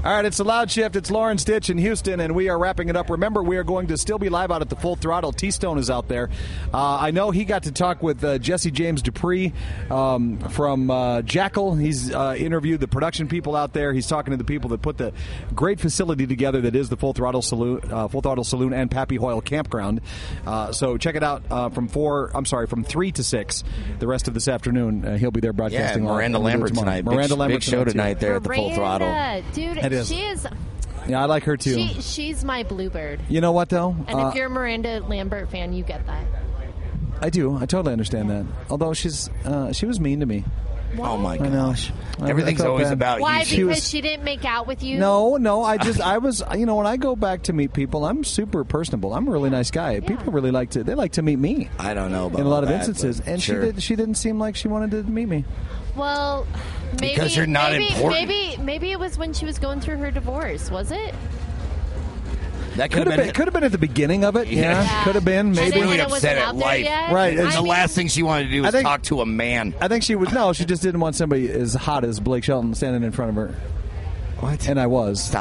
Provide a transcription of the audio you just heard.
All right, it's the Loud Shift. It's Lauren Stitch in Houston, and we are wrapping it up. Remember, we are going to still be live out at the Full Throttle. T-Stone is out there. I know he got to talk with Jesse James Dupree from Jackal. He's interviewed the production people out there. He's talking to the people that put the great facility together that is the Full Throttle Saloon and Pappy Hoyle Campground. So check it out from 3 to 6 the rest of this afternoon. He'll be there broadcasting. Yeah, Miranda Lambert tonight. Miranda Lambert big show tonight there at the Full Throttle. Dude, she is. Yeah, I like her too. She's my bluebird. You know what though? And if you're a Miranda Lambert fan, you get that. I do. I totally understand that. Although she was mean to me. What? Oh my gosh! I Everything's always bad. about Why? you. Because she didn't make out with you? No. I was. When I go back to meet people, I'm super personable. I'm a really nice guy. People really like to meet me. I don't know about in a lot of that, instances, and sure. she didn't seem like she wanted to meet me. Well, maybe because you're not important. Maybe it was when she was going through her divorce. Was it? That could have been at the beginning of it. Yeah. Could have been. Maybe really upset at life. Right. And the last thing she wanted to do was talk to a man. I think she was. No, she just didn't want somebody as hot as Blake Shelton standing in front of her. What? And I was.